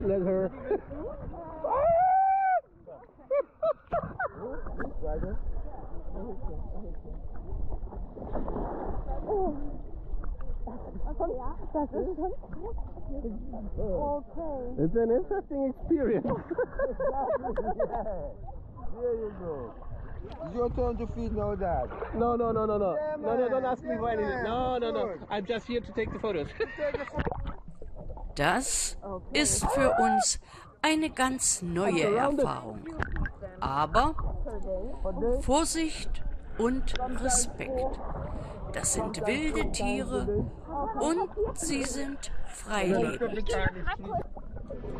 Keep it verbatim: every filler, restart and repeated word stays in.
Let her. Das ist schon okay. It's an interesting experience. There you go. It's your turn to feed now, Dad. No, no, no, no, no. Yeah, No, no, don't man. ask me Yeah, for anything. man. No, no, no. Good. I'm just here to take the photos. Das ist für uns eine ganz neue Erfahrung. Aber Vorsicht und Respekt. Das sind wilde Tiere und sie sind freilebend.